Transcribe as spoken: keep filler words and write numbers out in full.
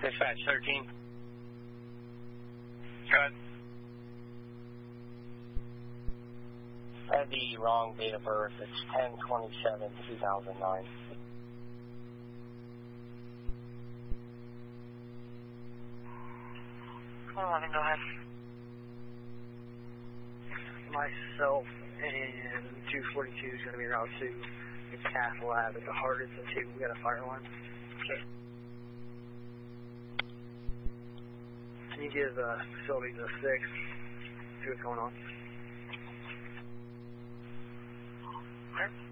Dispatch thirteen. Good. I had the wrong date of birth. It's ten twenty-seven two thousand nine. eleven, go ahead. Myself and two forty-two is going to be route two. It's Cath Lab at the Hardest and two. We got a fire alarm. Okay. Can you give uh, facilities a six? See what's going on. Okay.